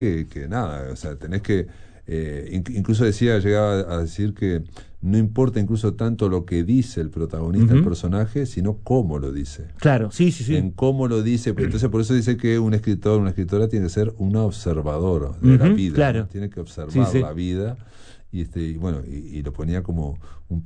que nada, o sea, tenés que, incluso llegaba a decir que no importa incluso tanto lo que dice el protagonista, el personaje, sino cómo lo dice. Claro, sí, sí, sí. En cómo lo dice. Entonces, por eso dice que un escritor, una escritora tiene que ser un observador de la vida. Claro. ¿No? Tiene que observar la vida. Y bueno, y lo ponía como un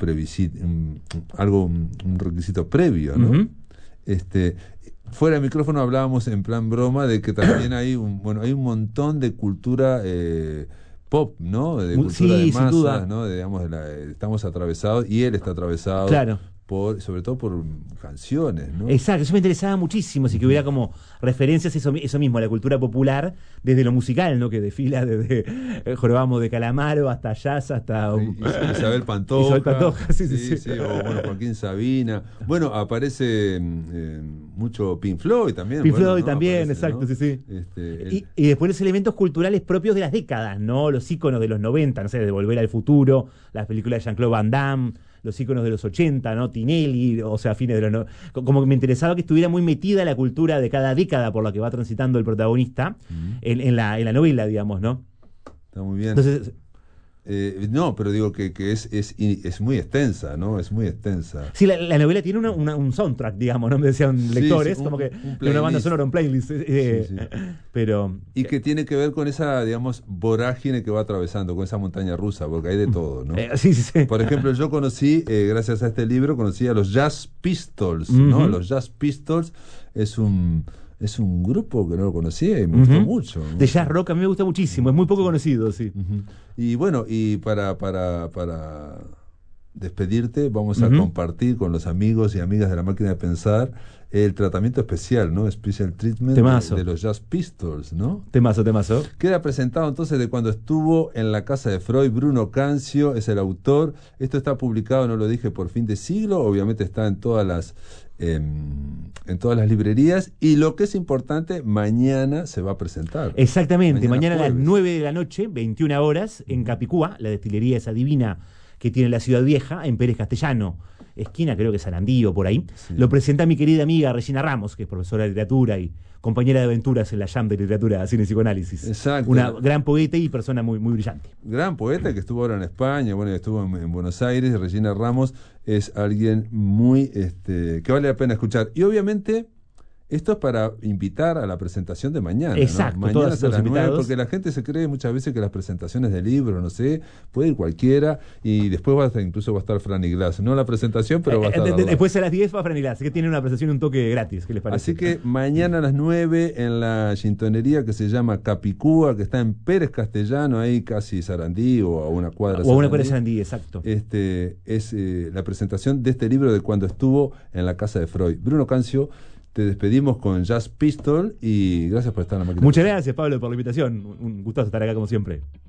requisito previo, ¿no? Fuera del micrófono hablábamos en plan broma de que también hay un montón de cultura pop, ¿no? De cultura de masas, ¿no? Digamos, estamos atravesados, y él está atravesado, claro, sobre todo por canciones, ¿no? Exacto, eso me interesaba muchísimo, así que hubiera como referencias, eso mismo, a la cultura popular, desde lo musical, ¿no? Que desfila desde Jorobamo de Calamaro hasta jazz, hasta Isabel Pantoja. Isabel Pantoja, sí. O bueno, Joaquín Sabina. Bueno, aparece mucho Pink Floyd también. Pink Floyd ¿no? también, aparece, exacto, ¿no? sí. Y después los elementos culturales propios de las décadas, ¿no? Los íconos de los 90, no sé, de Volver al Futuro, las películas de Jean-Claude Van Damme, los íconos de los 80, ¿no? Tinelli, o sea, fines de los... Como que me interesaba que estuviera muy metida la cultura de cada década por la que va transitando el protagonista en la novela, digamos, ¿no? Está muy bien. Entonces... no, pero digo que es muy extensa, ¿no? Es muy extensa. Sí, la novela tiene un soundtrack, digamos, ¿no? Me decían lectores, como que una banda sonora, un playlist. Pero... Y que tiene que ver con esa, digamos, vorágine que va atravesando, con esa montaña rusa, porque hay de todo, ¿no? Sí. Por ejemplo, yo conocí, gracias a este libro, conocí a los Jazz Pistols, ¿no? Los Jazz Pistols es un grupo que no lo conocía y me gustó mucho. De jazz rock a mí me gusta muchísimo, es muy poco conocido, sí. Y bueno, y para despedirte vamos a compartir con los amigos y amigas de La Máquina de Pensar el tratamiento especial, ¿no? Special Treatment de los Jazz Pistols, ¿no? Temazo. Queda presentado entonces de cuando estuvo en la casa de Freud. Bruno Cancio es el autor. Esto está publicado, no lo dije, por Fin de Siglo. Obviamente está en todas las librerías, y lo que es importante, mañana se va a presentar. Exactamente, mañana a las 9 de la noche, 21 horas, en Capicúa, la destilería esa divina que tiene la Ciudad Vieja, en Pérez Castellano, esquina creo que Sarandí o por ahí. Lo presenta mi querida amiga Regina Ramos, que es profesora de literatura y compañera de aventuras en la Jam de Literatura, Cine y Psicoanálisis. Exacto. Una gran poeta y persona muy, muy brillante. Gran poeta que estuvo ahora en España, bueno, estuvo en Buenos Aires. Regina Ramos es alguien muy que vale la pena escuchar. Y obviamente esto es para invitar a la presentación de mañana. Exacto, ¿no? Mañana a las 9, porque la gente se cree muchas veces que las presentaciones de libros, no sé, puede ir cualquiera, y después incluso va a estar Franny Glass. No la presentación, pero va a estar. Después a las 10 va Franny Glass, que tiene una presentación, un toque gratis. ¿Qué les parece? Así que mañana a las 9 en la gintonería que se llama Capicúa, que está en Pérez Castellano, ahí casi Sarandí, o a una cuadra Sarandí. O a una cuadra de Sarandí, exacto. Es la presentación de este libro de cuando estuvo en la casa de Freud. Bruno Cancio, te despedimos con Jazz Pistol y gracias por estar en La Máquina. Muchas gracias, Pablo, por la invitación. Un gustazo estar acá como siempre.